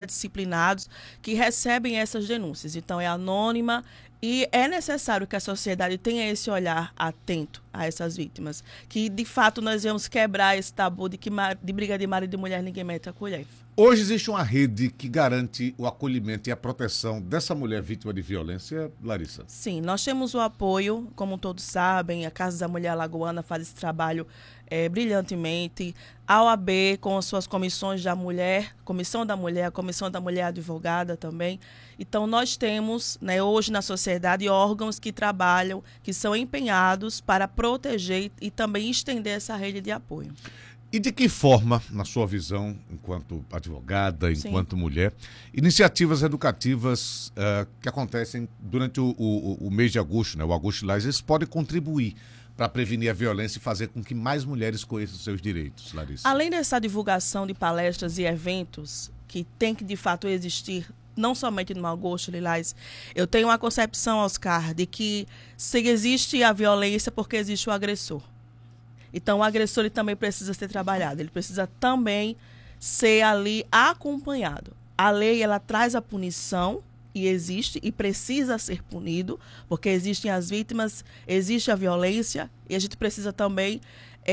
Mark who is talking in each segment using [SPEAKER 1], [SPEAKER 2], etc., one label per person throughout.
[SPEAKER 1] disciplinados que recebem essas denúncias. Então, é anônima e é necessário que a sociedade tenha esse olhar atento a essas vítimas. Que, de fato, nós vamos quebrar esse tabu de que de briga de marido e mulher ninguém mete a colher.
[SPEAKER 2] Hoje existe uma rede que garante o acolhimento e a proteção dessa mulher vítima de violência, Larissa?
[SPEAKER 1] Sim, nós temos o apoio, como todos sabem, a Casa da Mulher Alagoana faz esse trabalho brilhantemente, a OAB com as suas comissões da mulher, Comissão da Mulher, a Comissão da Mulher Advogada também. Então, nós temos, né, hoje na sociedade órgãos que trabalham, que são empenhados para proteger e também estender essa rede de apoio.
[SPEAKER 2] E de que forma, na sua visão, enquanto advogada, enquanto mulher, iniciativas educativas que acontecem durante o mês de agosto, né, o Agosto Lilás, eles podem contribuir para prevenir a violência e fazer com que mais mulheres conheçam seus direitos, Larissa?
[SPEAKER 1] Além dessa divulgação de palestras e eventos que tem que, de fato, existir, não somente no Agosto Lilás, eu tenho uma concepção, Oscar, de que se existe a violência porque existe o agressor. Então, o agressor ele também precisa ser trabalhado, ele precisa também ser ali acompanhado. A lei, ela traz a punição, e existe, e precisa ser punido, porque existem as vítimas, existe a violência, e a gente precisa também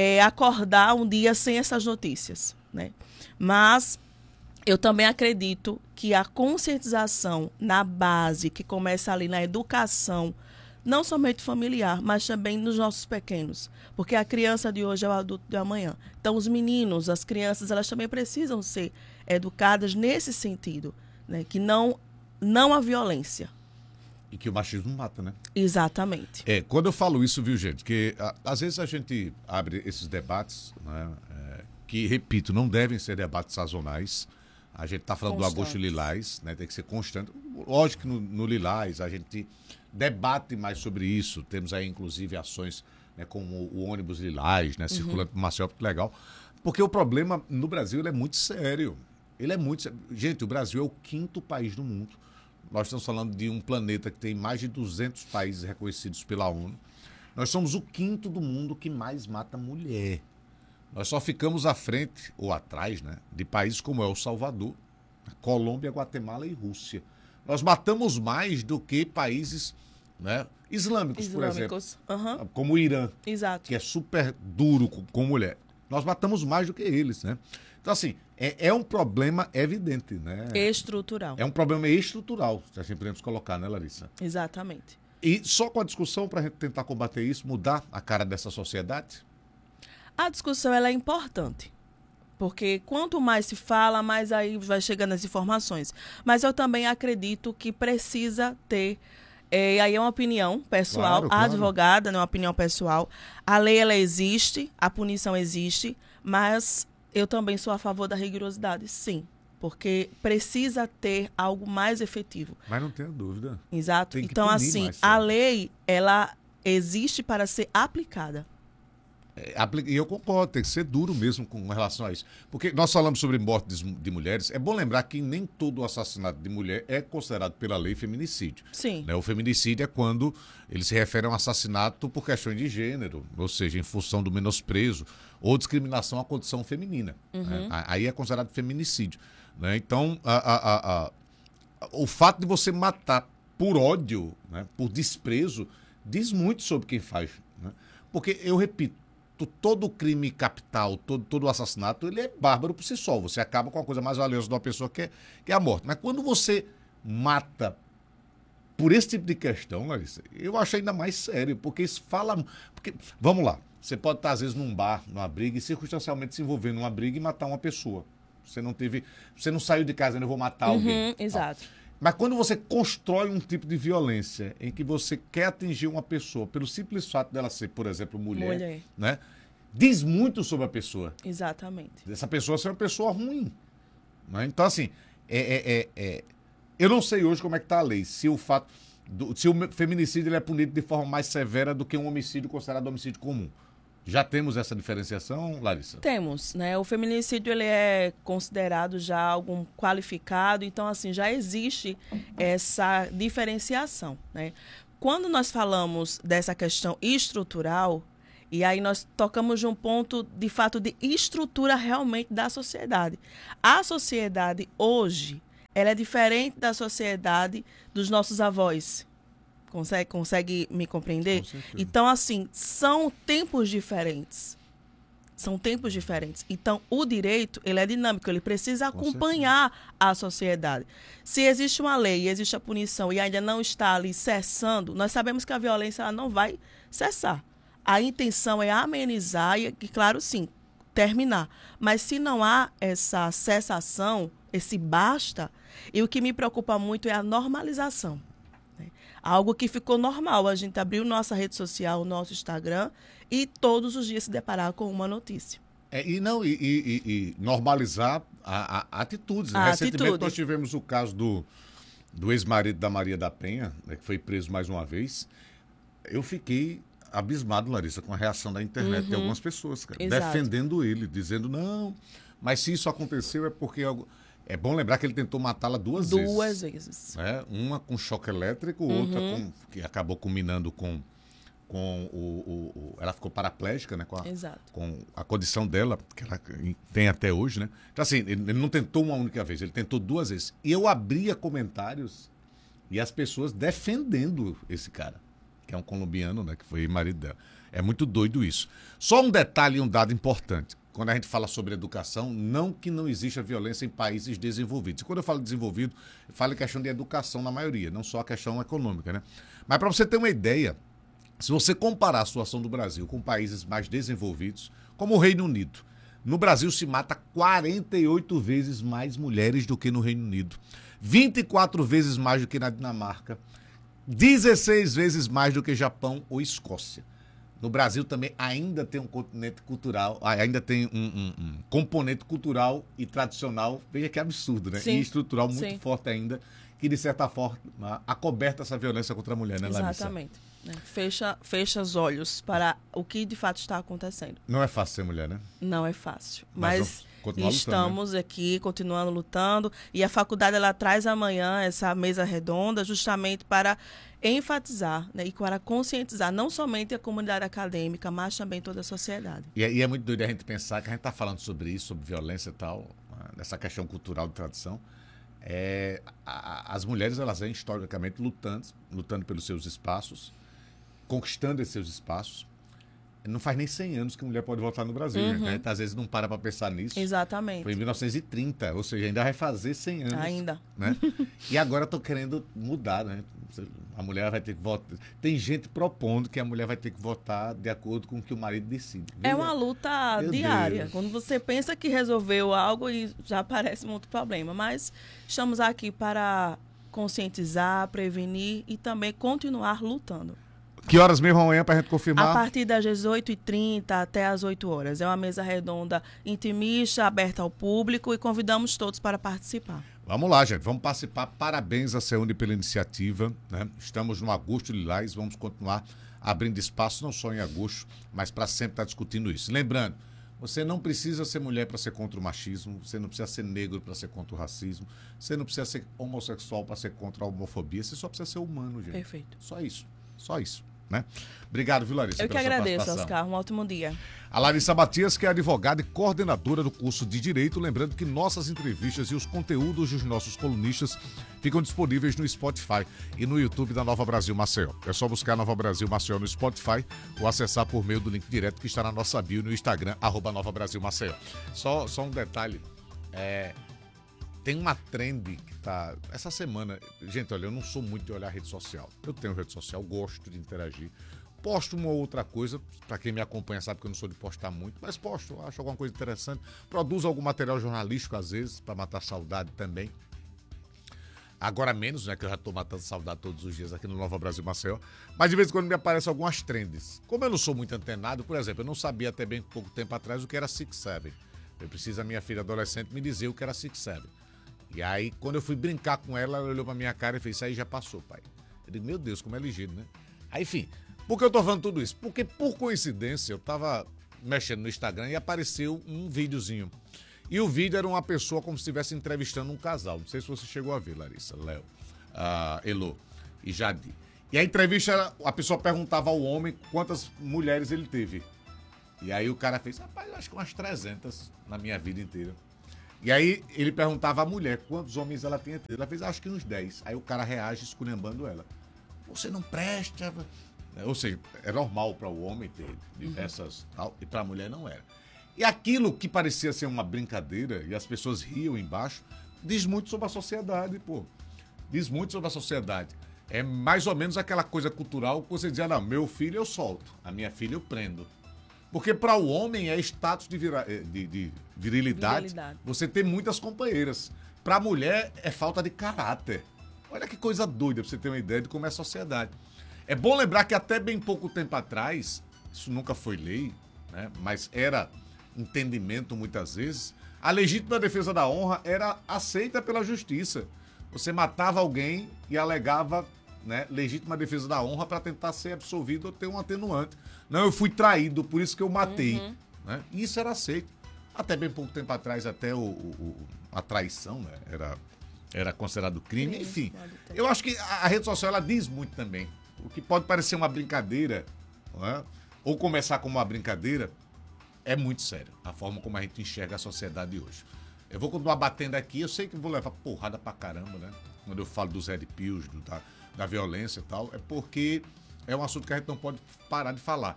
[SPEAKER 1] acordar um dia sem essas notícias, né? Mas eu também acredito que a conscientização na base, que começa ali na educação, não somente familiar, mas também nos nossos pequenos, porque a criança de hoje é o adulto de amanhã. Então, os meninos, as crianças, elas também precisam ser educadas nesse sentido, né? Que não a violência.
[SPEAKER 2] E que o machismo mata, né?
[SPEAKER 1] Exatamente.
[SPEAKER 2] Quando eu falo isso, viu, gente, que às vezes a gente abre esses debates, né, que, repito, não devem ser debates sazonais. A gente está falando do Agosto Lilás, né, tem que ser constante. Lógico que no Lilás a gente debate mais sobre isso. Temos aí, inclusive, ações, né, como o ônibus Lilás, né, circulando por Maceió, muito legal. Porque o problema no Brasil ele é muito sério. Ele é muito sério. Gente, o Brasil é o 5º país do mundo. Nós estamos falando de um planeta que tem mais de 200 países reconhecidos pela ONU. Nós somos o 5º do mundo que mais mata mulher. Nós só ficamos à frente, ou atrás, né, de países como El Salvador, Colômbia, Guatemala e Rússia. Nós matamos mais do que países, né, islâmicos, por exemplo, como o Irã,
[SPEAKER 1] Exato.
[SPEAKER 2] que é super duro com mulher. Nós matamos mais do que eles, né? Então, assim, é um problema evidente, né?
[SPEAKER 1] Estrutural.
[SPEAKER 2] É um problema estrutural, se assim podemos colocar, né, Larissa?
[SPEAKER 1] Exatamente.
[SPEAKER 2] E só com a discussão para a gente tentar combater isso, mudar a cara dessa sociedade?
[SPEAKER 1] A discussão ela é importante, porque quanto mais se fala, mais aí vai chegando as informações. Mas eu também acredito que precisa ter, aí é uma opinião pessoal,
[SPEAKER 2] Claro.
[SPEAKER 1] advogada, não é uma opinião pessoal. A lei ela existe, a punição existe, mas eu também sou a favor da rigorosidade, sim. Porque precisa ter algo mais efetivo.
[SPEAKER 2] Mas não tenha dúvida.
[SPEAKER 1] Exato. Então, assim, a lei, ela existe para ser aplicada.
[SPEAKER 2] E eu concordo, tem que ser duro mesmo com relação a isso. Porque nós falamos sobre mortes de mulheres, é bom lembrar que nem todo assassinato de mulher é considerado pela lei feminicídio.
[SPEAKER 1] Sim.
[SPEAKER 2] Né? O feminicídio é quando ele se refere a um assassinato por questões de gênero, ou seja, em função do menosprezo ou discriminação à condição feminina. Né? Aí é considerado feminicídio. Né? Então, o fato de você matar por ódio, né, por desprezo, diz muito sobre quem faz. Né? Porque, eu repito, todo crime capital, todo assassinato, ele é bárbaro por si só. Você acaba com a coisa mais valiosa de uma pessoa que é a morte. Mas quando você mata por esse tipo de questão, Larissa, eu acho ainda mais sério, porque isso fala... Porque, vamos lá, você pode estar às vezes num bar, numa briga, e circunstancialmente se envolver numa briga e matar uma pessoa. Você não saiu de casa, eu vou matar alguém.
[SPEAKER 1] Exato.
[SPEAKER 2] Mas quando você constrói um tipo de violência em que você quer atingir uma pessoa pelo simples fato dela ser, por exemplo, mulher. Né, diz muito sobre a pessoa.
[SPEAKER 1] Exatamente.
[SPEAKER 2] Essa pessoa ser uma pessoa ruim. Né? Então, assim, eu não sei hoje como é que está a lei. Se o feminicídio ele é punido de forma mais severa do que um homicídio considerado homicídio comum. Já temos essa diferenciação, Larissa?
[SPEAKER 1] Temos, né? O feminicídio ele é considerado já algo qualificado, então assim já existe essa diferenciação, né? Quando nós falamos dessa questão estrutural, e aí nós tocamos de um ponto de fato de estrutura realmente da sociedade. A sociedade hoje ela é diferente da sociedade dos nossos avós. Consegue me compreender? Então, assim, são tempos diferentes. São tempos diferentes. Então, o direito, ele é dinâmico, ele precisa acompanhar a sociedade. Se existe uma lei e existe a punição e ainda não está ali cessando, nós sabemos que a violência ela não vai cessar. A intenção é amenizar e, claro, sim, terminar. Mas se não há essa cessação, esse basta, e o que me preocupa muito é a normalização. Né? Algo que ficou normal. A gente abriu nossa rede social, o nosso Instagram, e todos os dias se deparar com uma notícia.
[SPEAKER 2] E normalizar atitudes. Né? Recentemente nós tivemos o caso do ex-marido da Maria da Penha, né, que foi preso mais uma vez. Eu fiquei abismado, Larissa, com a reação da internet de algumas pessoas, cara, defendendo ele, dizendo, não, mas se isso aconteceu é porque... É bom lembrar que ele tentou matá-la duas vezes.
[SPEAKER 1] Duas vezes.
[SPEAKER 2] Né? Uma com choque elétrico, outra que acabou culminando com ela ficou paraplégica, né? Com a condição dela, que ela tem até hoje, né? Então, assim, ele não tentou uma única vez, ele tentou duas vezes. E eu abria comentários e as pessoas defendendo esse cara, que é um colombiano, né? Que foi marido dela. É muito doido isso. Só um detalhe e um dado importante. Quando a gente fala sobre educação, não que não exista violência em países desenvolvidos. E quando eu falo desenvolvido, eu falo em questão de educação na maioria, não só a questão econômica, né? Mas para você ter uma ideia, se você comparar a situação do Brasil com países mais desenvolvidos, como o Reino Unido, no Brasil se mata 48 vezes mais mulheres do que no Reino Unido, 24 vezes mais do que na Dinamarca, 16 vezes mais do que Japão ou Escócia. No Brasil também ainda tem um continente cultural, ainda tem um componente cultural e tradicional, veja que absurdo, né?
[SPEAKER 1] Sim.
[SPEAKER 2] E estrutural muito forte ainda, que de certa forma acoberta essa violência contra a mulher, né, Larissa?
[SPEAKER 1] Exatamente. Fecha os olhos para o que de fato está acontecendo.
[SPEAKER 2] Não é fácil ser mulher, né?
[SPEAKER 1] Não é fácil, mas estamos
[SPEAKER 2] lutando, né?
[SPEAKER 1] aqui continuando lutando, e a faculdade ela traz amanhã essa mesa redonda justamente para enfatizar, né, e para conscientizar não somente a comunidade acadêmica, mas também toda a sociedade.
[SPEAKER 2] E é muito doido a gente pensar que a gente está falando sobre isso, sobre violência e tal, dessa questão cultural de tradição. As mulheres elas vêm historicamente lutando pelos seus espaços, conquistando esses seus espaços. Não faz nem 100 anos que a mulher pode votar no Brasil, né? A gente às vezes não para pensar nisso.
[SPEAKER 1] Exatamente.
[SPEAKER 2] Foi em 1930, ou seja, ainda vai fazer 100 anos.
[SPEAKER 1] Ainda.
[SPEAKER 2] Né? E agora estão querendo mudar, né? A mulher vai ter que votar. Tem gente propondo que a mulher vai ter que votar de acordo com o que o marido decide.
[SPEAKER 1] É uma luta diária.
[SPEAKER 2] Deus.
[SPEAKER 1] Quando você pensa que resolveu algo e já aparece um outro problema. Mas estamos aqui para conscientizar, prevenir e também continuar lutando.
[SPEAKER 2] Que horas mesmo amanhã para a gente confirmar?
[SPEAKER 1] A partir das 18h30 até as 8 horas. É uma mesa redonda intimista, aberta ao público, e convidamos todos para participar.
[SPEAKER 2] Vamos lá, gente. Vamos participar. Parabéns à CEUNI pela iniciativa. Né? Estamos no Agosto Lilás. Vamos continuar abrindo espaço, não só em agosto, mas para sempre estar discutindo isso. Lembrando, você não precisa ser mulher para ser contra o machismo, você não precisa ser negro para ser contra o racismo, você não precisa ser homossexual para ser contra a homofobia, você só precisa ser humano, gente.
[SPEAKER 1] Perfeito.
[SPEAKER 2] Só isso. Só isso. Né? Obrigado, viu, Larissa?
[SPEAKER 1] Eu que agradeço, Oscar. Um ótimo dia.
[SPEAKER 2] A Larissa Matias, que é advogada e coordenadora do curso de Direito. Lembrando que nossas entrevistas e os conteúdos dos nossos colunistas ficam disponíveis no Spotify e no YouTube da Nova Brasil Maceió. É só buscar Nova Brasil Maceió no Spotify ou acessar por meio do link direto que está na nossa bio no Instagram, @Nova Brasil Maceió. Só um detalhe. Tem uma trend que tá... Essa semana... Gente, olha, eu não sou muito de olhar rede social. Eu tenho rede social, gosto de interagir. Posto uma ou outra coisa. Para quem me acompanha sabe que eu não sou de postar muito. Mas posto, acho alguma coisa interessante. Produzo algum material jornalístico, às vezes, para matar saudade também. Agora menos, né? Que eu já estou matando saudade todos os dias aqui no Nova Brasil Maceió. Mas de vez em quando me aparecem algumas trends. Como eu não sou muito antenado, por exemplo, eu não sabia até bem pouco tempo atrás o que era 6'7". Eu preciso a minha filha adolescente me dizer o que era 6'7". E aí, quando eu fui brincar com ela, ela olhou pra minha cara e fez: isso aí já passou, pai. Eu digo: meu Deus, como é ligeiro, né? Aí, enfim, por que eu tô falando tudo isso? Porque, por coincidência, eu tava mexendo no Instagram e apareceu um videozinho. E o vídeo era uma pessoa como se estivesse entrevistando um casal. Não sei se você chegou a ver, Larissa, Léo, Elô e Jadi. E a entrevista era, a pessoa perguntava ao homem quantas mulheres ele teve. E aí o cara fez: rapaz, eu acho que umas 300 na minha vida inteira. E aí ele perguntava à mulher quantos homens ela tinha tido. Ela fez, acho que uns 10. Aí o cara reage esculhambando ela. Você não presta. Ou seja, é normal para o homem ter diversas tal, e para a mulher não era. E aquilo que parecia ser uma brincadeira, e as pessoas riam embaixo, diz muito sobre a sociedade, pô. Diz muito sobre a sociedade. É mais ou menos aquela coisa cultural que você dizia, não, meu filho eu solto, a minha filha eu prendo. Porque para o homem é status de virilidade você ter muitas companheiras. Para a mulher é falta de caráter. Olha que coisa doida para você ter uma ideia de como é a sociedade. É bom lembrar que até bem pouco tempo atrás, isso nunca foi lei, né, mas era entendimento muitas vezes, a legítima defesa da honra era aceita pela justiça. Você matava alguém e alegava, né, legítima defesa da honra para tentar ser absolvido ou ter um atenuante. Não, eu fui traído, por isso que eu matei. Né? Isso era aceito. Até bem pouco tempo atrás, até a traição, né, era considerado crime. Enfim, eu acho que a rede social ela diz muito também. O que pode parecer uma brincadeira, né, ou começar como uma brincadeira, é muito sério. A forma como a gente enxerga a sociedade hoje. Eu vou continuar batendo aqui, eu sei que vou levar porrada pra caramba, né? Quando eu falo dos red pills, da violência e tal, é porque é um assunto que a gente não pode parar de falar.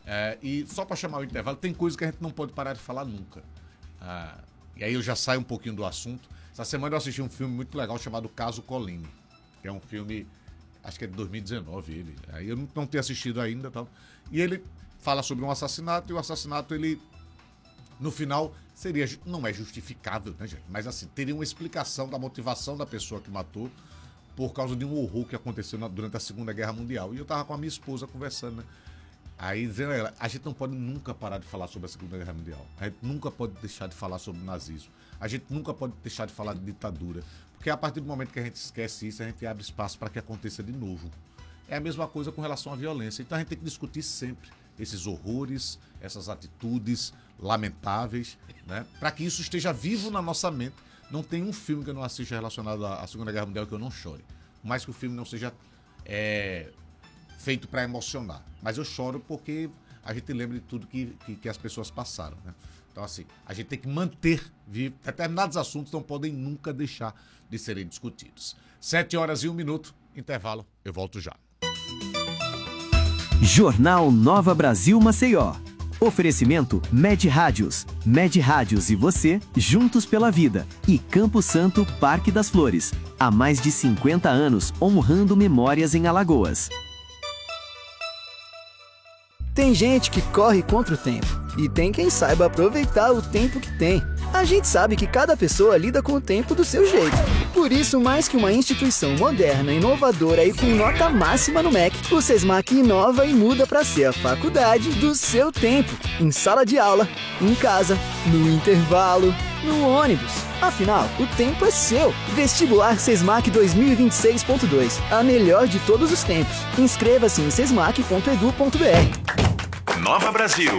[SPEAKER 2] E só para chamar o intervalo, tem coisas que a gente não pode parar de falar nunca. E aí eu já saio um pouquinho do assunto. Essa semana eu assisti um filme muito legal chamado Caso Colline, que é um filme, acho que é de 2019 ele. Aí eu não tenho assistido ainda, tal. E ele fala sobre um assassinato, e o assassinato, ele, no final, não é justificável, né, gente? Mas assim, teria uma explicação da motivação da pessoa que matou por causa de um horror que aconteceu durante a Segunda Guerra Mundial. E eu tava com a minha esposa conversando, né? Aí dizendo a ela, a gente não pode nunca parar de falar sobre a Segunda Guerra Mundial. A gente nunca pode deixar de falar sobre o nazismo. A gente nunca pode deixar de falar de ditadura. Porque a partir do momento que a gente esquece isso, a gente abre espaço para que aconteça de novo. É a mesma coisa com relação à violência. Então a gente tem que discutir sempre esses horrores, essas atitudes lamentáveis, né? Para que isso esteja vivo na nossa mente. Não tem um filme que eu não assista relacionado à Segunda Guerra Mundial que eu não chore. Mas que o filme não seja feito para emocionar. Mas eu choro porque a gente lembra de tudo que as pessoas passaram, né? Então, assim, a gente tem que manter vivo. Determinados assuntos não podem nunca deixar de serem discutidos. 7h01, intervalo, eu volto já.
[SPEAKER 3] Jornal Nova Brasil Maceió. Oferecimento Med Rádios. Med Rádios e você, juntos pela vida. E Campo Santo, Parque das Flores. Há mais de 50 anos, honrando memórias em Alagoas.
[SPEAKER 4] Tem gente que corre contra o tempo. E tem quem saiba aproveitar o tempo que tem. A gente sabe que cada pessoa lida com o tempo do seu jeito. Por isso, mais que uma instituição moderna, inovadora e com nota máxima no MEC, o SESMAC inova e muda para ser a faculdade do seu tempo. Em sala de aula, em casa, no intervalo, no ônibus. Afinal, o tempo é seu. Vestibular SESMAC 2026.2. A melhor de todos os tempos. Inscreva-se em sesmac.edu.br.
[SPEAKER 5] Nova Brasil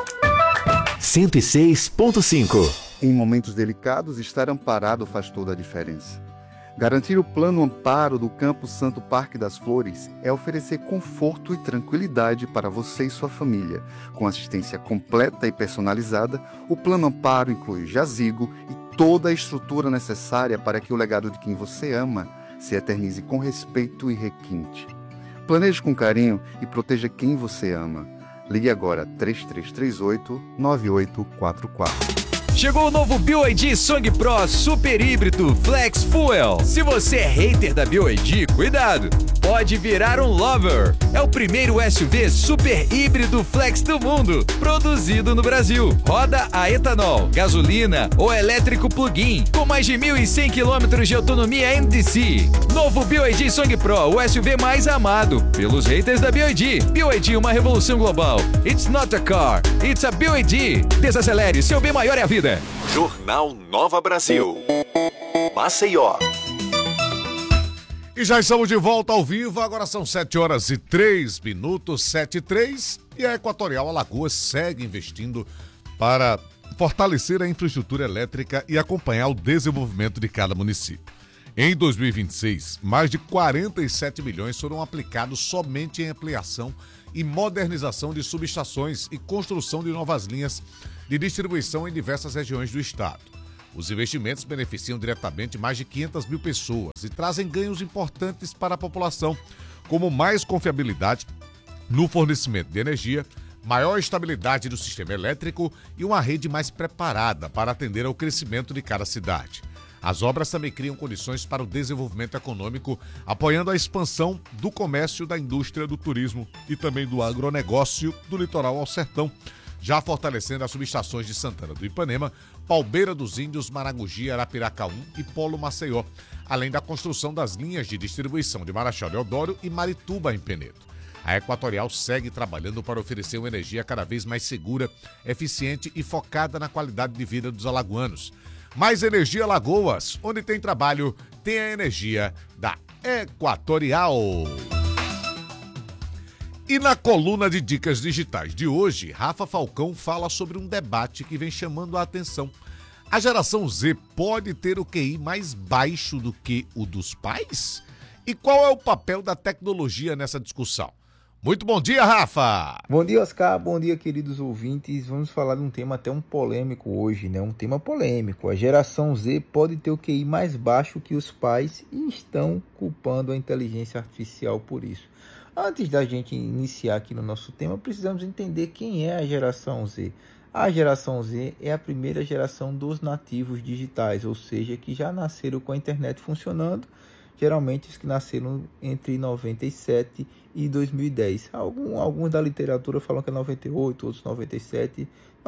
[SPEAKER 3] 106.5.
[SPEAKER 6] Em momentos delicados, estar amparado faz toda a diferença. Garantir o plano amparo do Campo Santo Parque das Flores é oferecer conforto e tranquilidade para você e sua família. Com assistência completa e personalizada, o plano amparo inclui jazigo e toda a estrutura necessária para que o legado de quem você ama se eternize com respeito e requinte. Planeje com carinho e proteja quem você ama. Ligue agora 3338-9844.
[SPEAKER 7] Chegou o novo BYD Song Pro Super Híbrido Flex Fuel. Se você é hater da BYD, cuidado, pode virar um lover. É o primeiro SUV super híbrido flex do mundo, produzido no Brasil. Roda a etanol, gasolina ou elétrico plug-in, com mais de 1.100 km de autonomia NDC. Novo BYD Song Pro, o SUV mais amado pelos haters da BYD. BYD, uma revolução global. It's not a car, it's a BYD. Desacelere, seu bem maior é a vida.
[SPEAKER 5] Jornal Nova Brasil Maceió.
[SPEAKER 2] E já estamos de volta ao vivo, agora são 7h03, 7h03, e a Equatorial Alagoas segue investindo para fortalecer a infraestrutura elétrica e acompanhar o desenvolvimento de cada município. Em 2026, mais de 47 milhões foram aplicados somente em ampliação e modernização de subestações e construção de novas linhas de distribuição em diversas regiões do estado. Os investimentos beneficiam diretamente mais de 500 mil pessoas e trazem ganhos importantes para a população, como mais confiabilidade no fornecimento de energia, maior estabilidade do sistema elétrico e uma rede mais preparada para atender ao crescimento de cada cidade. As obras também criam condições para o desenvolvimento econômico, apoiando a expansão do comércio, da indústria, do turismo e também do agronegócio do litoral ao sertão, já fortalecendo as subestações de Santana do Ipanema, Palmeira dos Índios, Maragogi, Arapiraca 1 e Polo Maceió, além da construção das linhas de distribuição de Marechal Deodoro e Marituba em Penedo. A Equatorial segue trabalhando para oferecer uma energia cada vez mais segura, eficiente e focada na qualidade de vida dos alagoanos. Mais Energia Lagoas, onde tem trabalho, tem a energia da Equatorial. E na coluna de dicas digitais de hoje, Rafa Falcão fala sobre um debate que vem chamando a atenção. A geração Z pode ter o QI mais baixo do que o dos pais? E qual é o papel da tecnologia nessa discussão? Muito bom dia, Rafa!
[SPEAKER 8] Bom dia, Oscar. Bom dia, queridos ouvintes. Vamos falar de um tema até um polêmico hoje, né? Um tema polêmico. A geração Z pode ter o QI mais baixo que os pais e estão culpando a inteligência artificial por isso. Antes da gente iniciar aqui no nosso tema, precisamos entender quem é a geração Z. A geração Z é a primeira geração dos nativos digitais, ou seja, que já nasceram com a internet funcionando, geralmente os que nasceram entre 97 e 2010. Alguns da literatura falam que é 98, outros 97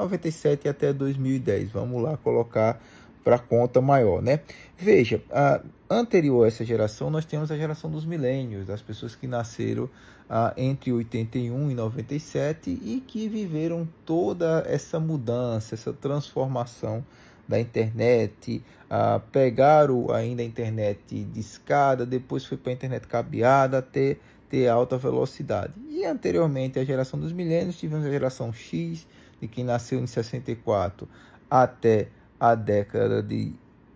[SPEAKER 8] até 2010. Vamos lá colocar para conta maior, né? Veja, anterior a essa geração, nós temos a geração dos milênios, das pessoas que nasceram entre 81 e 97 e que viveram toda essa mudança, essa transformação da internet, pegaram ainda a internet discada, depois foi para a internet cabeada até ter alta velocidade. E anteriormente a geração dos milênios, tivemos a geração X, de quem nasceu em 64 até a década de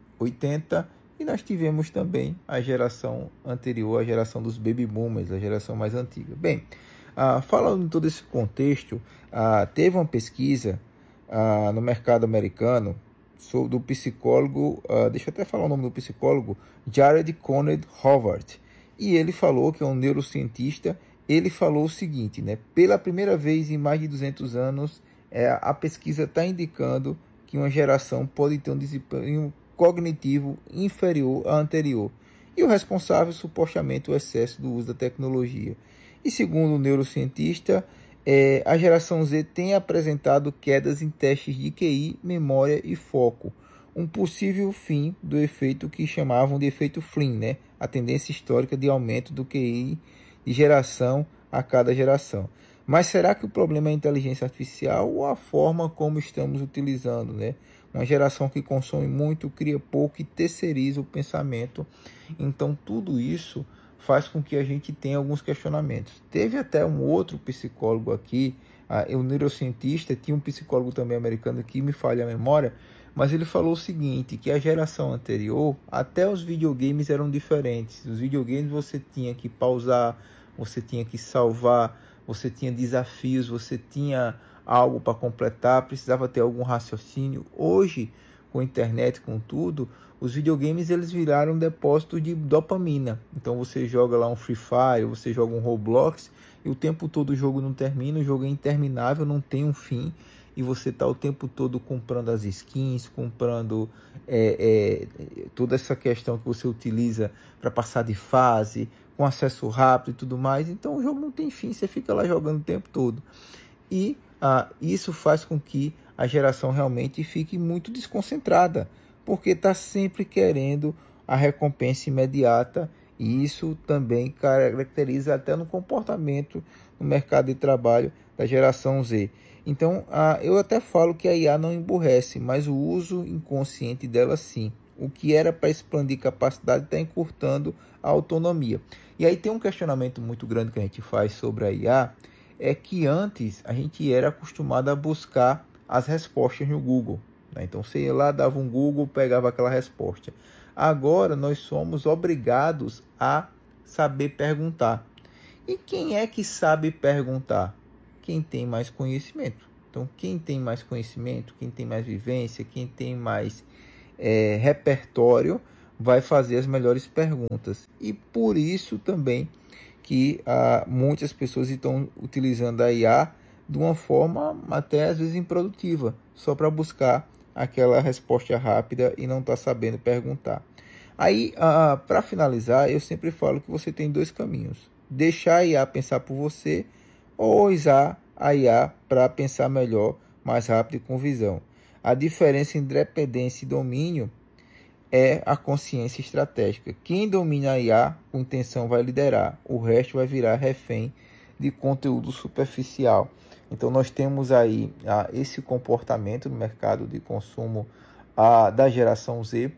[SPEAKER 8] 80, e nós tivemos também a geração anterior, a geração dos baby boomers, a geração mais antiga. Bem, falando em todo esse contexto, teve uma pesquisa no mercado americano do psicólogo, deixa eu até falar o nome do psicólogo, Jared Conrad Howard, e ele falou, que é um neurocientista, ele falou o seguinte, né? Pela primeira vez em mais de 200 anos, a pesquisa está indicando que uma geração pode ter um desempenho cognitivo inferior à anterior, e o responsável supostamente o excesso do uso da tecnologia. E segundo o neurocientista, a geração Z tem apresentado quedas em testes de QI, memória e foco, um possível fim do efeito que chamavam de efeito Flynn, né? A tendência histórica de aumento do QI de geração a cada geração. Mas será que o problema é a inteligência artificial ou a forma como estamos utilizando, né? Uma geração que consome muito, cria pouco e terceiriza o pensamento. Então tudo isso faz com que a gente tenha alguns questionamentos. Teve até um outro psicólogo aqui, o neurocientista, tinha um psicólogo também americano que me falha a memória, mas ele falou o seguinte, que a geração anterior, até os videogames eram diferentes. Os videogames você tinha que pausar, você tinha que salvar, você tinha desafios, você tinha algo para completar, precisava ter algum raciocínio. Hoje, com a internet, com tudo, os videogames eles viraram um depósito de dopamina. Então você joga lá um Free Fire, você joga um Roblox, e o tempo todo o jogo não termina, o jogo é interminável, não tem um fim, e você está o tempo todo comprando as skins, comprando toda essa questão que você utiliza para passar de fase, com acesso rápido e tudo mais. Então o jogo não tem fim, você fica lá jogando o tempo todo. E isso faz com que a geração realmente fique muito desconcentrada, porque está sempre querendo a recompensa imediata, e isso também caracteriza até no comportamento no mercado de trabalho da geração Z. Então, eu até falo que a IA não emburrece, mas o uso inconsciente dela sim. O que era para expandir capacidade está encurtando a autonomia. E aí tem um questionamento muito grande que a gente faz sobre a IA, é que antes a gente era acostumado a buscar as respostas no Google, né? Então você ia lá, dava um Google, pegava aquela resposta. Agora nós somos obrigados a saber perguntar. E quem é que sabe perguntar? Quem tem mais conhecimento. Então quem tem mais conhecimento, quem tem mais vivência, quem tem mais repertório vai fazer as melhores perguntas. E por isso também que muitas pessoas estão utilizando a IA de uma forma até às vezes improdutiva, só para buscar aquela resposta rápida e não está sabendo perguntar. Aí, para finalizar, eu sempre falo que você tem 2 caminhos. Deixar a IA pensar por você ou usar a IA para pensar melhor, mais rápido e com visão. A diferença entre dependência e domínio é a consciência estratégica. Quem domina a IA com intenção vai liderar, o resto vai virar refém de conteúdo superficial. Então nós temos aí esse comportamento no mercado de consumo da geração Z.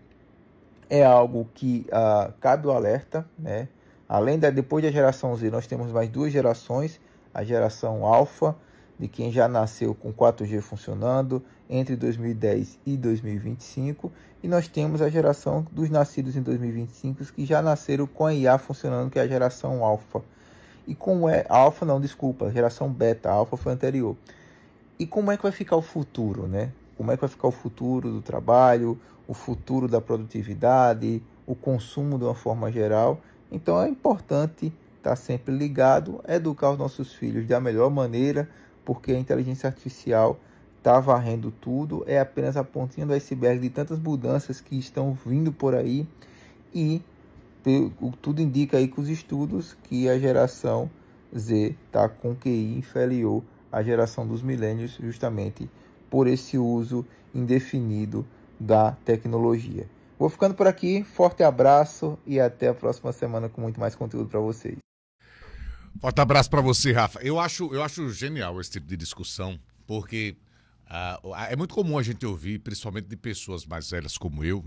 [SPEAKER 8] É algo que cabe o alerta, né? Depois da geração Z, nós temos mais 2 gerações, a geração Alpha, de quem já nasceu com 4G funcionando entre 2010 e 2025, e nós temos a geração dos nascidos em 2025 que já nasceram com a IA funcionando, que é a geração Alpha. E como é Alpha, não, desculpa, a geração Beta, a Alpha foi anterior. E como é que vai ficar o futuro, né? Como é que vai ficar o futuro do trabalho, o futuro da produtividade, o consumo de uma forma geral? Então é importante estar sempre ligado, educar os nossos filhos da melhor maneira, porque a inteligência artificial está varrendo tudo, é apenas a pontinha do iceberg de tantas mudanças que estão vindo por aí, e tudo indica aí com os estudos que a geração Z está com QI inferior à geração dos milênios, justamente por esse uso indefinido da tecnologia. Vou ficando por aqui, forte abraço e até a próxima semana com muito mais conteúdo para vocês.
[SPEAKER 2] Forte abraço para você, Rafa. Eu acho genial esse tipo de discussão, porque é muito comum a gente ouvir, principalmente de pessoas mais velhas como eu,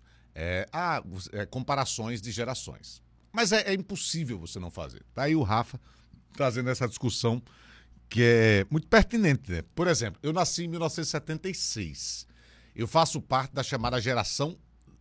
[SPEAKER 2] comparações de gerações. Mas é impossível você não fazer. Tá aí o Rafa trazendo essa discussão que é muito pertinente, né? Por exemplo, eu nasci em 1976. Eu faço parte da chamada geração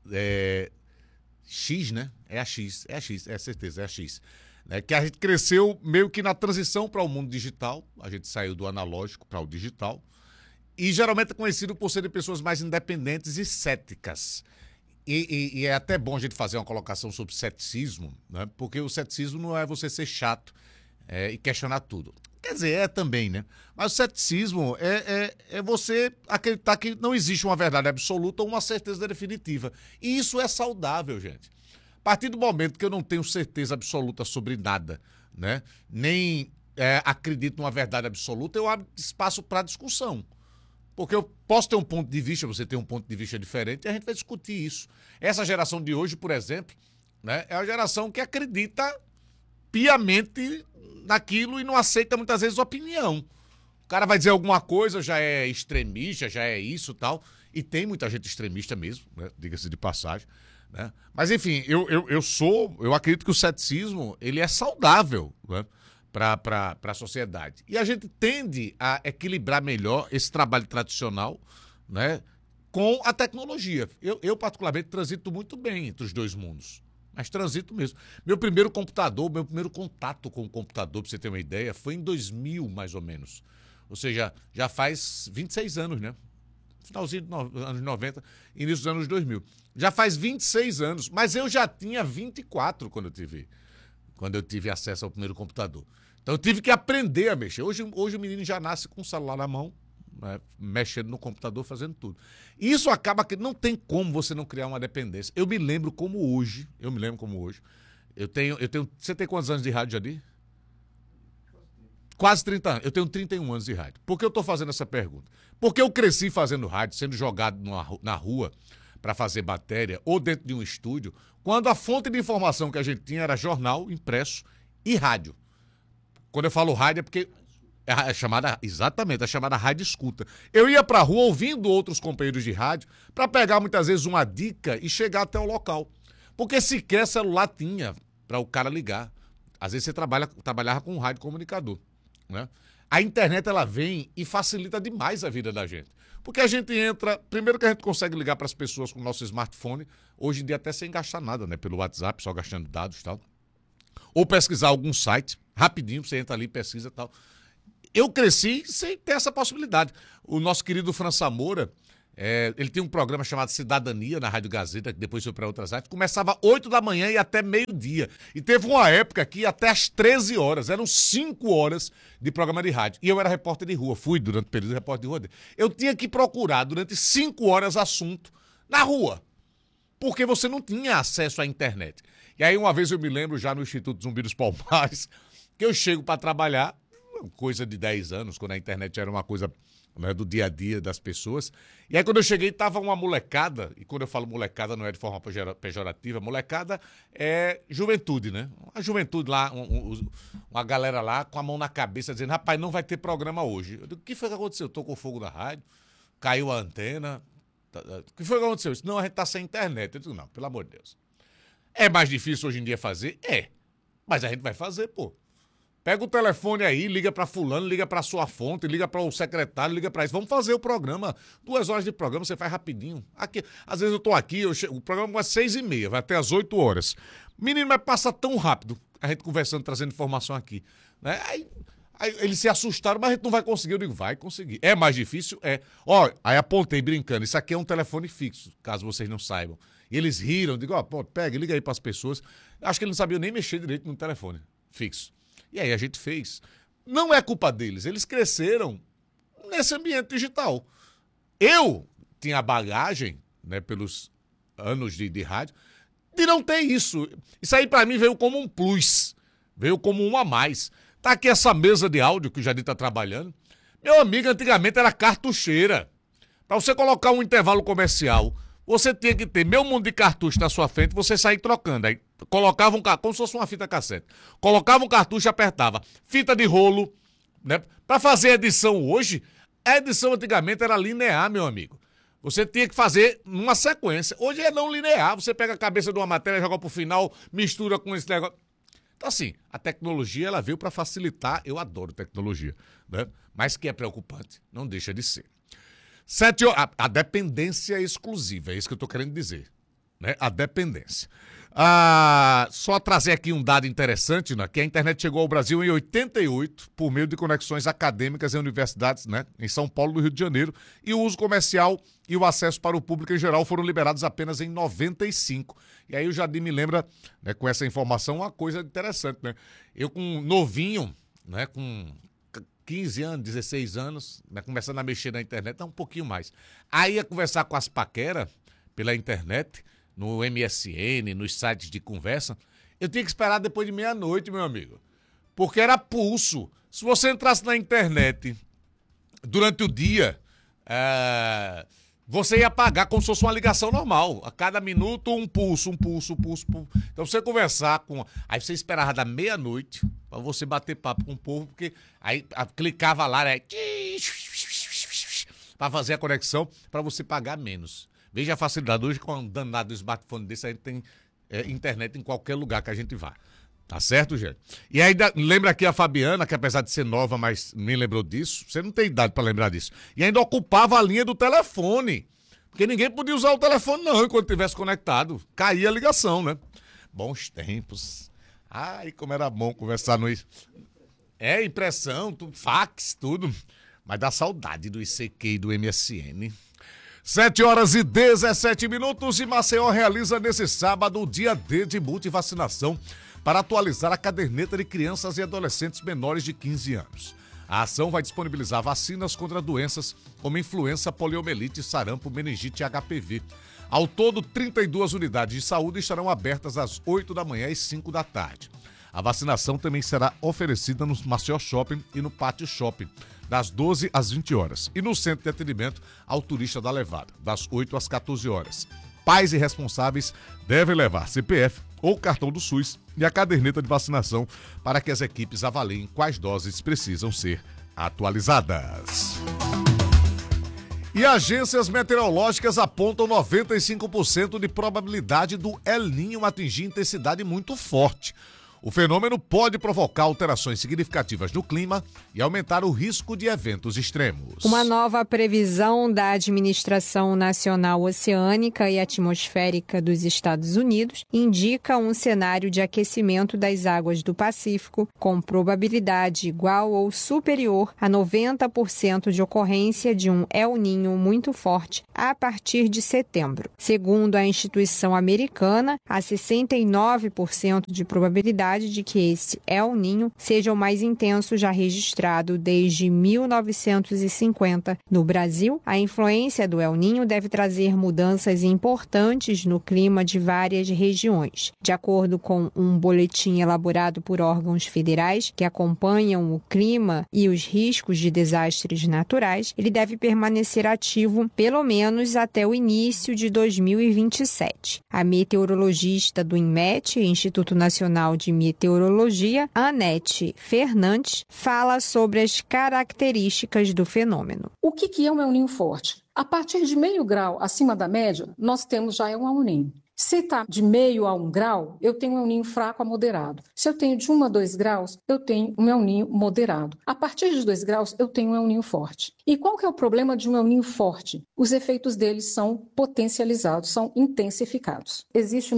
[SPEAKER 2] X, né? É a X, é certeza, é a X. Né? Que a gente cresceu meio que na transição para o mundo digital. A gente saiu do analógico para o digital. E geralmente é conhecido por serem pessoas mais independentes e céticas. E é até bom a gente fazer uma colocação sobre ceticismo, né? Porque o ceticismo não é você ser chato e questionar tudo. Quer dizer, é também, né? Mas o ceticismo é você acreditar que não existe uma verdade absoluta ou uma certeza definitiva. E isso é saudável, gente. A partir do momento que eu não tenho certeza absoluta sobre nada, né? Nem acredito numa verdade absoluta, eu abro espaço para discussão. Porque eu posso ter um ponto de vista, você tem um ponto de vista diferente, e a gente vai discutir isso. Essa geração de hoje, por exemplo, né, é uma geração que acredita piamente naquilo e não aceita muitas vezes opinião. O cara vai dizer alguma coisa, já é extremista, já é isso e tal. E tem muita gente extremista mesmo, né, diga-se de passagem. Né? Mas, enfim, eu acredito que o ceticismo ele é saudável, né, para a sociedade. E a gente tende a equilibrar melhor esse trabalho tradicional, né, com a tecnologia. Eu particularmente, transito muito bem entre os dois mundos. Mas transito mesmo. Meu primeiro contato com o computador, para você ter uma ideia, foi em 2000, mais ou menos. Ou seja, já faz 26 anos, né? Finalzinho dos anos 90, início dos anos 2000. Já faz 26 anos, mas eu já tinha 24 quando eu tive acesso ao primeiro computador. Então eu tive que aprender a mexer. Hoje o menino já nasce com o celular na mão, né, mexendo no computador, fazendo tudo. E isso acaba que não tem como você não criar uma dependência. Eu me lembro como hoje. Eu tenho. Você tem quantos anos de rádio, Jadir? Quase 30 anos. Eu tenho 31 anos de rádio. Por que eu estou fazendo essa pergunta? Porque eu cresci fazendo rádio, sendo jogado na rua para fazer matéria ou dentro de um estúdio, quando a fonte de informação que a gente tinha era jornal impresso e rádio. Quando eu falo rádio é porque é chamada rádio escuta. Eu ia pra rua ouvindo outros companheiros de rádio para pegar muitas vezes uma dica e chegar até o local. Porque sequer celular tinha para o cara ligar. Às vezes você trabalhava com um rádio comunicador, né? A internet ela vem e facilita demais a vida da gente. Porque a gente entra, primeiro que a gente consegue ligar para as pessoas com o nosso smartphone, hoje em dia até sem gastar nada, né? Pelo WhatsApp, só gastando dados e tal. Ou pesquisar algum site, rapidinho, você entra ali, pesquisa e tal. Eu cresci sem ter essa possibilidade. O nosso querido França Moura, Ele tem um programa chamado Cidadania na Rádio Gazeta, que depois foi para outras rádios. Começava 8 da manhã e até meio-dia. E teve uma época que até às 13 horas, eram 5 horas de programa de rádio. E eu era repórter de rua, fui durante o período de repórter de rua. Eu tinha que procurar durante 5 horas assunto na rua, porque você não tinha acesso à internet. E aí uma vez eu me lembro, já no Instituto Zumbi dos Palmares, que eu chego para trabalhar, coisa de 10 anos, quando a internet era uma coisa, né, do dia a dia das pessoas. E aí quando eu cheguei, tava uma molecada, e quando eu falo molecada não é de forma pejorativa, molecada é juventude, né? A juventude lá, uma galera lá com a mão na cabeça dizendo, rapaz, não vai ter programa hoje. Eu digo, o que foi que aconteceu? Tocou fogo na rádio, caiu a antena, o que foi que aconteceu? Eu disse, não, a gente tá sem internet. Eu digo, não, pelo amor de Deus. É mais difícil hoje em dia fazer? É. Mas a gente vai fazer, pô. Pega o telefone aí, liga pra fulano, liga pra sua fonte, liga para o secretário, liga pra isso. Vamos fazer o programa. 2 horas de programa, você faz rapidinho. Aqui, às vezes eu tô aqui, o programa vai às 6h30, vai até às 8 horas. Menino, mas passa tão rápido, a gente conversando, trazendo informação aqui. Né? Aí eles se assustaram, mas a gente não vai conseguir. Eu digo, vai conseguir. É mais difícil? É. Ó, aí apontei brincando, isso aqui é um telefone fixo, caso vocês não saibam. E eles riram, digo, ó, pega, liga aí pras pessoas. Acho que eles não sabiam nem mexer direito no telefone fixo. E aí a gente fez. Não é culpa deles, eles cresceram nesse ambiente digital. Eu tinha bagagem, né, pelos anos de rádio, de não ter isso. Isso aí pra mim veio como um plus, veio como um a mais. Tá aqui essa mesa de áudio que o Jardim tá trabalhando. Meu amigo, antigamente era cartucheira. Pra você colocar um intervalo comercial, você tinha que ter meio mundo de cartucho na sua frente, você sair trocando. Aí colocava um cartucho, como se fosse uma fita cassete. Colocava um cartucho e apertava. Fita de rolo, né? Pra fazer edição hoje, a edição antigamente era linear, meu amigo. Você tinha que fazer numa sequência. Hoje é não linear. Você pega a cabeça de uma matéria, joga pro final, mistura com esse negócio. Então, assim, a tecnologia, ela veio para facilitar. Eu adoro tecnologia, né? Mas que é preocupante, não deixa de ser. 7 horas, a dependência exclusiva, é isso que eu tô querendo dizer, né? A dependência. Só trazer aqui um dado interessante, né? Que a internet chegou ao Brasil em 88 por meio de conexões acadêmicas em universidades, né? Em São Paulo e no Rio de Janeiro, e o uso comercial e o acesso para o público em geral foram liberados apenas em 95. E aí o Jardim me lembra, né, com essa informação, uma coisa interessante, né? Eu com novinho, né, com 15 anos, 16 anos, né, começando a mexer na internet, um pouquinho mais. Aí ia conversar com as paqueras pela internet, no MSN, nos sites de conversa, eu tinha que esperar depois de meia-noite, meu amigo. Porque era pulso. Se você entrasse na internet durante o dia, você ia pagar como se fosse uma ligação normal. A cada minuto, um pulso. Então você conversar com... Aí você esperava da meia-noite pra você bater papo com o povo, porque aí clicava lá, né? Pra fazer a conexão, pra você pagar menos. Veja a facilidade. Hoje, com um danado smartphone desse, a gente tem internet em qualquer lugar que a gente vá. Tá certo, gente? E aí, lembra aqui a Fabiana, que apesar de ser nova, mas nem lembrou disso. Você não tem idade pra lembrar disso. E ainda ocupava a linha do telefone. Porque ninguém podia usar o telefone, não, enquanto estivesse conectado. Caía a ligação, né? Bons tempos. Ai, como era bom conversar no... impressão, tudo, fax, tudo. Mas dá saudade do ICQ e do MSN. 7 horas e 17 minutos e Maceió realiza nesse sábado o dia D de multivacinação para atualizar a caderneta de crianças e adolescentes menores de 15 anos. A ação vai disponibilizar vacinas contra doenças como influenza, poliomielite, sarampo, meningite e HPV. Ao todo, 32 unidades de saúde estarão abertas às 8 da manhã e 5 da tarde. A vacinação também será oferecida no Maceió Shopping e no Pátio Shopping, das 12 às 20 horas, e no Centro de Atendimento ao Turista da Levada, das 8 às 14 horas. Pais e responsáveis devem levar CPF ou cartão do SUS e a caderneta de vacinação para que as equipes avaliem quais doses precisam ser atualizadas. E agências meteorológicas apontam 95% de probabilidade do El Niño atingir intensidade muito forte. O fenômeno pode provocar alterações significativas no clima e aumentar o risco de eventos extremos.
[SPEAKER 9] Uma nova previsão da Administração Nacional Oceânica e Atmosférica dos Estados Unidos indica um cenário de aquecimento das águas do Pacífico com probabilidade igual ou superior a 90% de ocorrência de um El Niño muito forte a partir de setembro. Segundo a instituição americana, há 69% de probabilidade de que esse El Niño seja o mais intenso já registrado desde 1950. No Brasil, a influência do El Niño deve trazer mudanças importantes no clima de várias regiões. De acordo com um boletim elaborado por órgãos federais que acompanham o clima e os riscos de desastres naturais, ele deve permanecer ativo pelo menos até o início de 2027. A meteorologista do INMET, Instituto Nacional de Meteorologia, Anete Fernandes, fala sobre as características do fenômeno.
[SPEAKER 10] O que é um El Niño forte? A partir de meio grau acima da média, nós temos já um El Niño. Se está de meio a 1 grau, eu tenho um El Niño fraco a moderado. Se eu tenho de 1 a 2 graus, eu tenho um El Niño moderado. A partir de 2 graus, eu tenho um El Niño forte. E qual que é o problema de um El Niño forte? Os efeitos deles são potencializados, são intensificados. Existe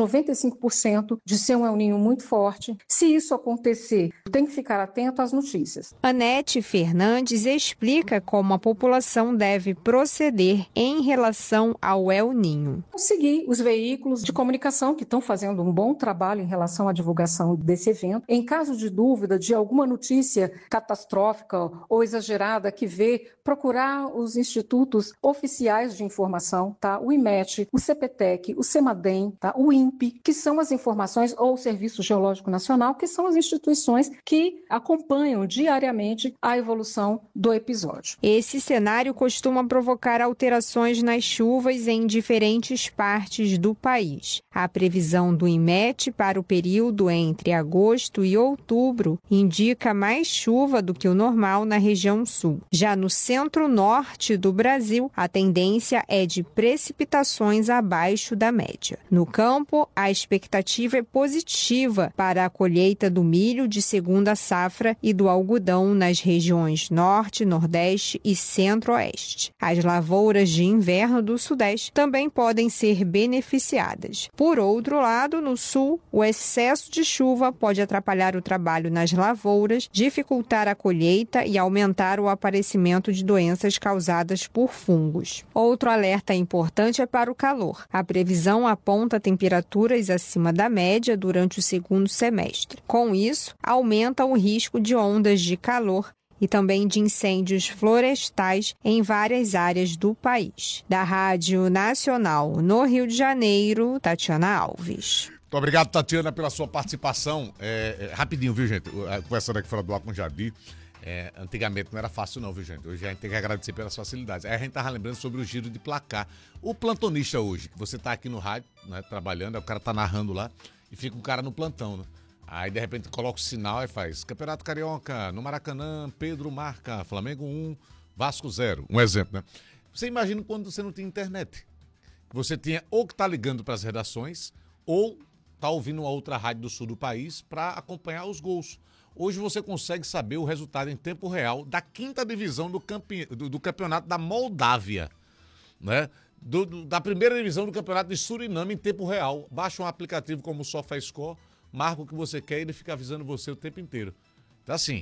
[SPEAKER 10] 95% de ser um El Niño muito forte. Se isso acontecer, tem que ficar atento às notícias.
[SPEAKER 9] Anete Fernandes explica como a população deve proceder em relação ao El Niño.
[SPEAKER 10] Seguir os veículos de comunicação que estão fazendo um bom trabalho em relação à divulgação desse evento. Em caso de dúvida de alguma notícia catastrófica ou exagerada que vê, procurar os institutos oficiais de informação, tá? O INMET, o CPTEC, o CEMADEM, tá? O INPE, que são as informações, ou o Serviço Geológico Nacional, que são as instituições que acompanham diariamente a evolução do episódio.
[SPEAKER 9] Esse cenário costuma provocar alterações nas chuvas em diferentes partes do país. A previsão do INMET para o período entre agosto e outubro indica mais chuva do que o normal na região sul. Já no centro-norte do Brasil, a tendência é de precipitações abaixo da média. No campo, a expectativa é positiva para a colheita do milho de segunda safra e do algodão nas regiões norte, nordeste e centro-oeste. As lavouras de inverno do sudeste também podem ser beneficiadas. Por outro lado, no sul, o excesso de chuva pode atrapalhar o trabalho nas lavouras, dificultar a colheita e aumentar o aparecimento de doenças causadas por fungos. Outro alerta importante é para o calor. A previsão aponta temperaturas acima da média durante o segundo semestre. Com isso, aumenta o risco de ondas de calor e também de incêndios florestais em várias áreas do país. Da Rádio Nacional no Rio de Janeiro, Tatiana Alves.
[SPEAKER 2] Muito obrigado, Tatiana, pela sua participação. Rapidinho, viu, gente? Conversando aqui fora do ar com o Jardim. Antigamente não era fácil não, viu, gente? Hoje a gente tem que agradecer pelas facilidades. Aí a gente tava lembrando sobre o giro de placar. O plantonista hoje, que você tá aqui no rádio, né, trabalhando, aí o cara tá narrando lá e fica o cara no plantão, né? Aí, de repente, coloca o sinal e faz Campeonato Carioca, no Maracanã, Pedro marca, Flamengo 1, Vasco 0. Um exemplo, né? Você imagina quando você não tinha internet. Você tinha ou que tá ligando para as redações ou tá ouvindo uma outra rádio do sul do país para acompanhar os gols. Hoje você consegue saber o resultado em tempo real da 5ª divisão do campeonato da Moldávia, né? Da 1ª divisão do campeonato de Suriname em tempo real. Baixa um aplicativo como o SofaScore, marca o que você quer e ele fica avisando você o tempo inteiro. Então, assim,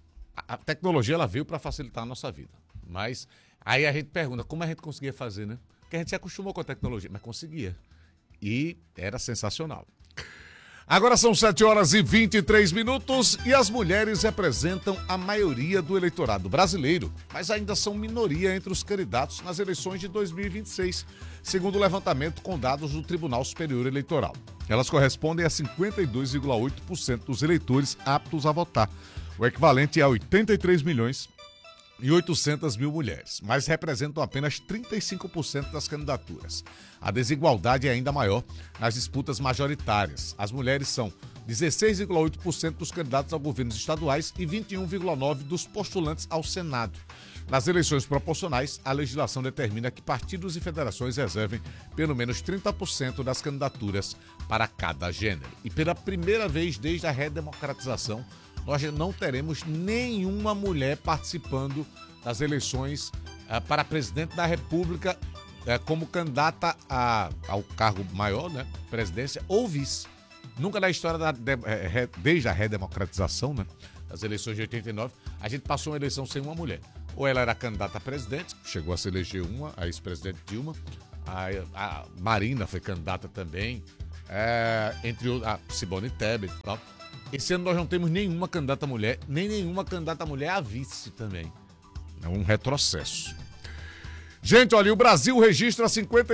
[SPEAKER 2] a tecnologia ela veio para facilitar a nossa vida. Mas aí a gente pergunta, como a gente conseguia fazer, né? Porque a gente se acostumou com a tecnologia, mas conseguia. E era sensacional. Agora são 7h23 e as mulheres representam a maioria do eleitorado brasileiro, mas ainda são minoria entre os candidatos nas eleições de 2026, segundo o levantamento com dados do Tribunal Superior Eleitoral. Elas correspondem a 52,8% dos eleitores aptos a votar, o equivalente a 83.800.000 mulheres, mas representam apenas 35% das candidaturas. A desigualdade é ainda maior nas disputas majoritárias. As mulheres são 16,8% dos candidatos a governos estaduais e 21,9% dos postulantes ao Senado. Nas eleições proporcionais, a legislação determina que partidos e federações reservem pelo menos 30% das candidaturas para cada gênero. E pela primeira vez desde a redemocratização, nós não teremos nenhuma mulher participando das eleições para presidente da República como candidata ao cargo maior, né, presidência ou vice. Nunca na história desde a redemocratização, né, das eleições de 89, a gente passou uma eleição sem uma mulher. Ou ela era candidata a presidente, chegou a se eleger a ex-presidente Dilma, a Marina foi candidata também, entre a Simone Tebet e tal. Esse ano nós não temos nenhuma candidata mulher, nem nenhuma candidata mulher a vice também. É um retrocesso. Gente, olha, o Brasil registra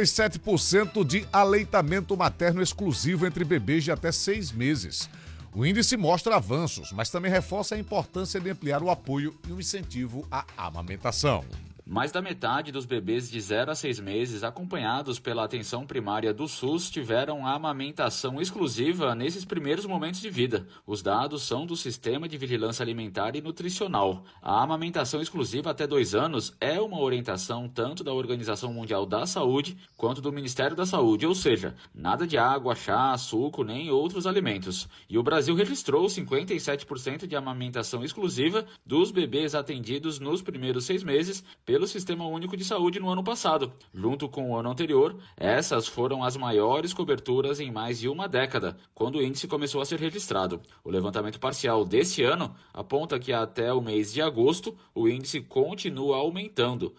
[SPEAKER 2] 57% de aleitamento materno exclusivo entre bebês de até 6 meses. O índice mostra avanços, mas também reforça a importância de ampliar o apoio e o incentivo à amamentação.
[SPEAKER 11] Mais da metade dos bebês de 0 a 6 meses acompanhados pela atenção primária do SUS tiveram a amamentação exclusiva nesses primeiros momentos de vida. Os dados são do Sistema de Vigilância Alimentar e Nutricional. A amamentação exclusiva até 2 anos é uma orientação tanto da Organização Mundial da Saúde quanto do Ministério da Saúde, ou seja, nada de água, chá, suco nem outros alimentos. E o Brasil registrou 57% de amamentação exclusiva dos bebês atendidos nos primeiros 6 meses pelo Sistema Único de Saúde no ano passado. Junto com o ano anterior, essas foram as maiores coberturas em mais de uma década, quando o índice começou a ser registrado. O levantamento parcial deste ano aponta que até o mês de agosto, o índice continua aumentando.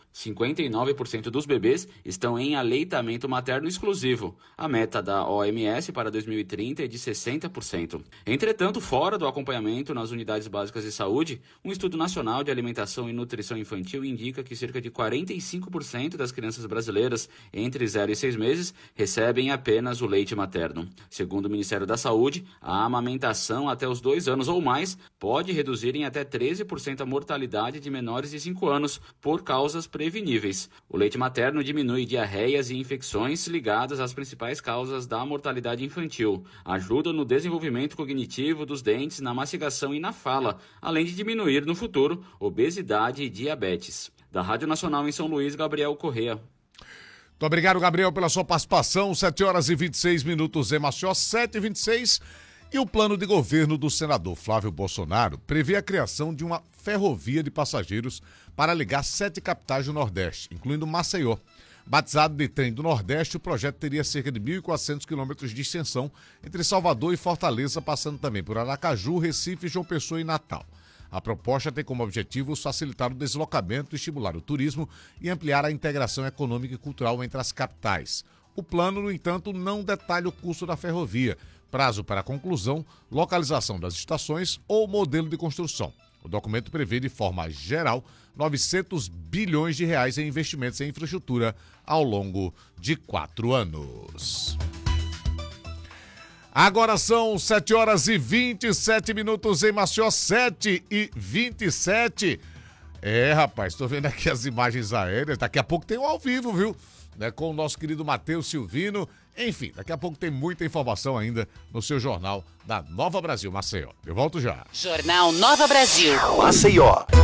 [SPEAKER 11] 59% dos bebês estão em aleitamento materno exclusivo. A meta da OMS para 2030 é de 60%. Entretanto, fora do acompanhamento nas unidades básicas de saúde, um estudo nacional de alimentação e nutrição infantil indica que cerca de 45% das crianças brasileiras entre 0 e 6 meses recebem apenas o leite materno. Segundo o Ministério da Saúde, a amamentação até os 2 anos ou mais pode reduzir em até 13% a mortalidade de menores de 5 anos por causas preveníveis. O leite materno diminui diarreias e infecções ligadas às principais causas da mortalidade infantil, ajuda no desenvolvimento cognitivo dos dentes, na mastigação e na fala, além de diminuir no futuro obesidade e diabetes. Da Rádio Nacional em São Luís, Gabriel Corrêa.
[SPEAKER 2] Muito obrigado, Gabriel, pela sua participação. 7h26 em Maceió, 7h26. E o plano de governo do senador Flávio Bolsonaro prevê a criação de uma ferrovia de passageiros para ligar 7 capitais do Nordeste, incluindo Maceió. Batizado de Trem do Nordeste, o projeto teria cerca de 1.400 quilômetros de extensão entre Salvador e Fortaleza, passando também por Aracaju, Recife, João Pessoa e Natal. A proposta tem como objetivo facilitar o deslocamento, estimular o turismo e ampliar a integração econômica e cultural entre as capitais. O plano, no entanto, não detalha o custo da ferrovia, prazo para a conclusão, localização das estações ou modelo de construção. O documento prevê, de forma geral, 900 bilhões de reais em investimentos em infraestrutura ao longo de 4 anos. Agora são 7h27 em Maceió, 7h27. Rapaz, tô vendo aqui as imagens aéreas. Daqui a pouco tem um ao vivo, viu? Com o nosso querido Matheus Silvino. Enfim, daqui a pouco tem muita informação ainda no seu jornal da Nova Brasil Maceió. Eu volto já.
[SPEAKER 12] Jornal Nova Brasil
[SPEAKER 5] Maceió.